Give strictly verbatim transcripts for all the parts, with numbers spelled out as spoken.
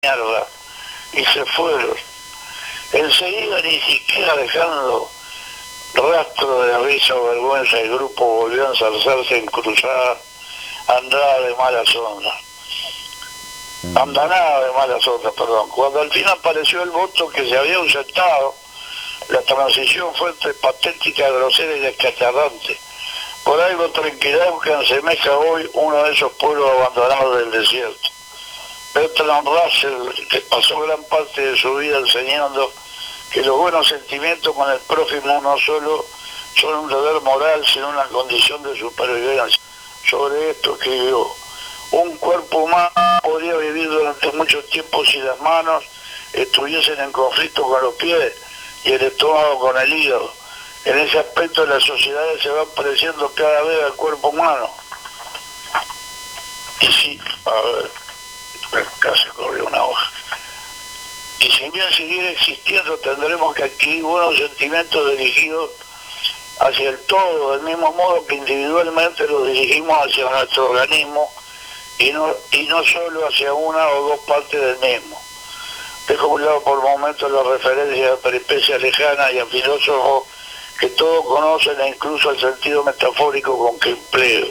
mierda, y se fueron. Enseguida, ni siquiera dejando rastro de risa o vergüenza, el grupo volvió a ensalzarse en cruzada andada de malas ondas. Andanada de malas ondas, perdón. Cuando al fin apareció el voto que se había ausentado, la transición fue entre patética, grosera y descatarrante. Por algo tranquilidad que asemeja hoy uno de esos pueblos abandonados del desierto. Bertrand Russell, que pasó gran parte de su vida enseñando que los buenos sentimientos con el prójimo no solo son un deber moral, sino una condición de supervivencia. Sobre esto escribió: un cuerpo humano podría vivir durante mucho tiempo si las manos estuviesen en conflicto con los pies y el estómago con el hígado. En ese aspecto las sociedades se van pareciendo cada vez al cuerpo humano. Y si, a ver, acá se corrió una hoja. Y si bien seguir existiendo, tendremos que adquirir buenos sentimientos dirigidos hacia el todo, del mismo modo que individualmente los dirigimos hacia nuestro organismo y no, y no solo hacia una o dos partes del mismo. Dejo a un lado por momentos las referencias a peripecias lejanas y a filósofos que todos conocen e incluso el sentido metafórico con que empleo.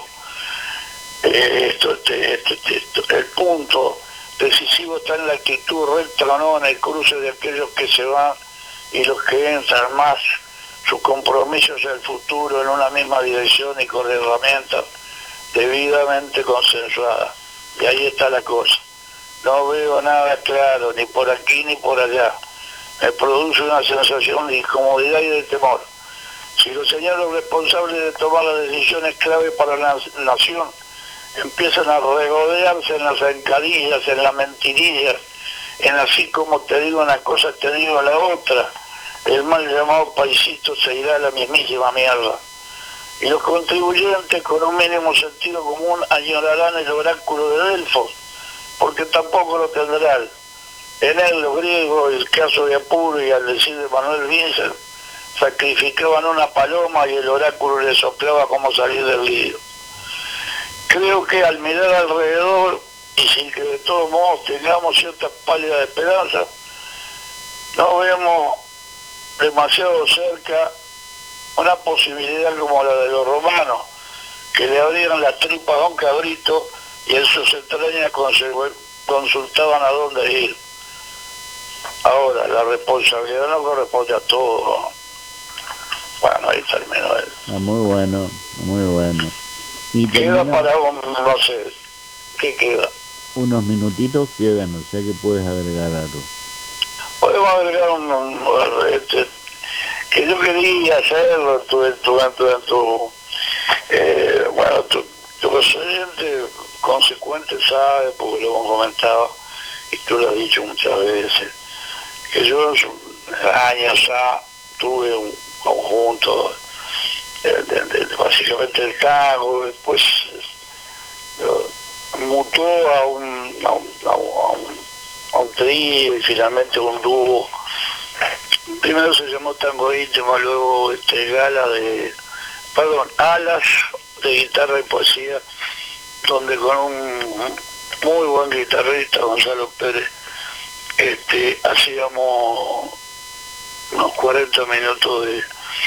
Eh, esto, este, este, esto, el punto decisivo está en la actitud recta o no, en el cruce de aquellos que se van y los que entran, más sus compromisos hacia el futuro en una misma dirección y con herramientas debidamente consensuadas. Y ahí está la cosa. No veo nada claro, ni por aquí ni por allá. Me produce una sensación de incomodidad y de temor. Si los señores responsables de tomar las decisiones clave para la nación empiezan a regodearse en las zancadillas, en las mentirillas, en así como te digo una cosa, te digo la otra, el mal llamado paisito se irá a la mismísima mierda. Y los contribuyentes con un mínimo sentido común añorarán el oráculo de Delfos, porque tampoco lo tendrán. En él los griegos, el caso de Apuro y al decir de Manuel Vincent, sacrificaban una paloma y el oráculo le soplaba como salir del lío. Creo que al mirar alrededor, y sin que de todos modos tengamos cierta pálida de esperanza, no vemos demasiado cerca una posibilidad como la de los romanos, que le abrieron las tripas a un cabrito y en sus entrañas consultaban a dónde ir. Ahora, la responsabilidad no corresponde a todos. Bueno, ahí terminó él. Ah, muy bueno, muy bueno. Y queda termina... para un, no sé, ¿qué queda? Unos minutitos quedan, o sea que puedes agregar algo. Podemos agregar un, un este, que yo quería hacerlo en tu, en tu, en tu, en tu eh, bueno, tu, tu oyente consecuente sabe, porque lo hemos comentado, y tú lo has dicho muchas veces, que yo años ya tuve un conjunto de, de, de, básicamente el tango, después eh, mutó a un, a un, a un, a un trío y finalmente un dúo. Primero se llamó Tango Íntimo, luego este, Gala de, perdón, Alas de guitarra y poesía, donde con un muy buen guitarrista, Gonzalo Pérez, este, hacíamos unos cuarenta minutos de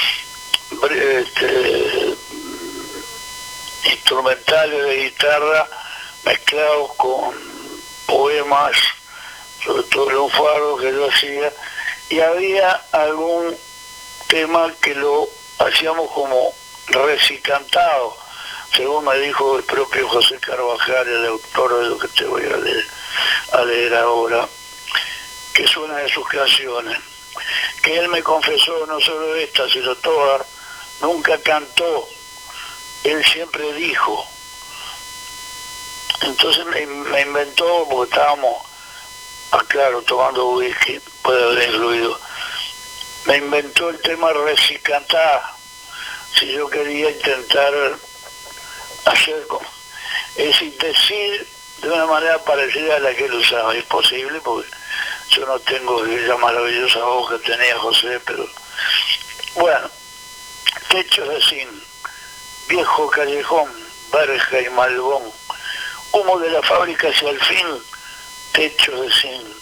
este, instrumentales de guitarra mezclados con poemas, sobre todo lunfardos que yo hacía, y había algún tema que lo hacíamos como recicantado, según me dijo el propio José Carvajal, el autor de lo que te voy a leer, a leer ahora, que es una de sus canciones, que él me confesó, no solo esta, sino todas, nunca cantó, él siempre dijo. Entonces me, me inventó, porque estábamos, ah, claro, tomando whisky, puede haber incluido, me inventó el tema recicantar, si yo quería intentar hacer, es decir, decir de una manera parecida a la que él usaba. Es posible porque yo no tengo aquella maravillosa voz que tenía José, pero bueno, techos de zinc, viejo callejón, verja y malbón, humo de la fábrica hacia el fin, techo de zinc.